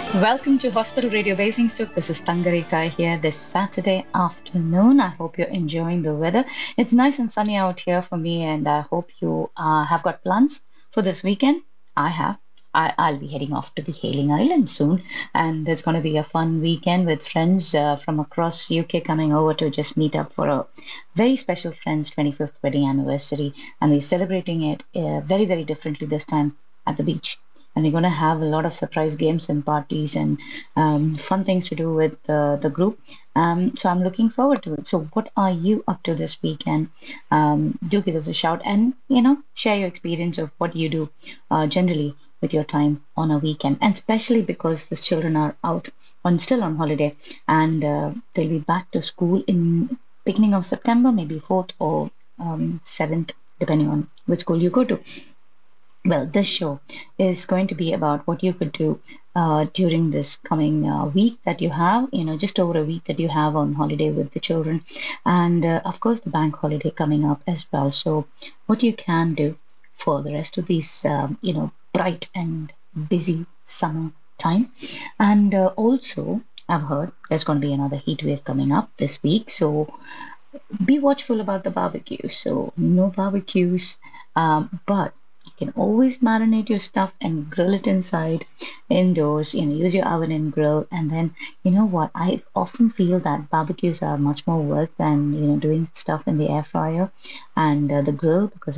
Welcome to Hospital Radio Basingstoke. This is Tangarika here this Saturday afternoon. I hope you're enjoying the weather. It's nice and sunny out here for me, and I hope you have got plans for this weekend. I have. I'll be heading off to the Hailing Island soon, and it's going to be a fun weekend with friends from across UK coming over to just meet up for a very special friend's 25th wedding anniversary, and we're celebrating it very, very differently this time at the beach, and we're going to have a lot of surprise games and parties and fun things to do with the group. So I'm looking forward to it. So what are you up to this weekend? Do give us a shout and share your experience of what you do generally with your time on a weekend, and especially because the children are out on still on holiday, and they'll be back to school in beginning of September, maybe 4th or 7th, depending on which school you go to. Well, this show is going to be about what you could do during this coming week that you have, just over a week that you have on holiday with the children. And of course, the bank holiday coming up as well. So, what you can do for the rest of these, bright and busy summer time. And also, I've heard there's going to be another heat wave coming up this week. So, be watchful about the barbecue. So, no barbecues, but you can always marinate your stuff and grill it inside, indoors. Use your oven and grill. And then, you know what? I often feel that barbecues are much more work than doing stuff in the air fryer and the grill, because